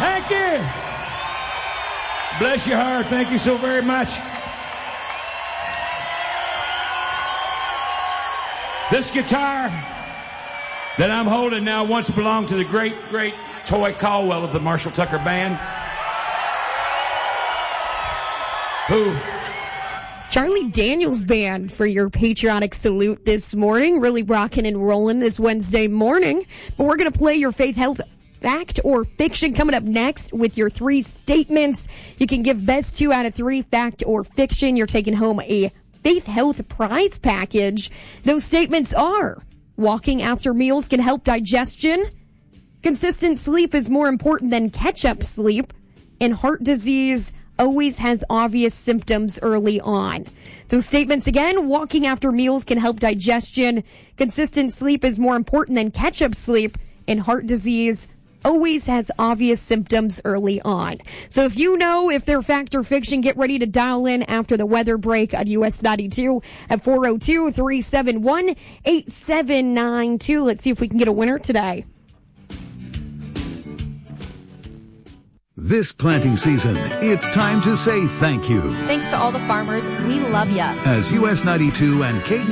Thank you. Bless your heart. Thank you so very much. This guitar that I'm holding now once belonged to the great, great Toy Caldwell of the Marshall Tucker Band, who... Charlie Daniels Band for your patriotic salute this morning. Really rocking and rolling this Wednesday morning. But we're going to play your faith, health, fact, or fiction coming up next with your 3 statements. You can give best 2 out of 3, fact or fiction. You're taking home a faith, health prize package. Those statements are: walking after meals can help digestion. Consistent sleep is more important than catch-up sleep. And heart disease always has obvious symptoms early on. Those statements again: walking after meals can help digestion. Consistent sleep is more important than catch-up sleep. And heart disease always has obvious symptoms early on. So if you know if they're fact or fiction, get ready to dial in after the weather break on US 92 at 402-371-8792. Let's see if we can get a winner today. This planting season, it's time to say thank you. Thanks to all the farmers. We love ya. As US 92 and Kate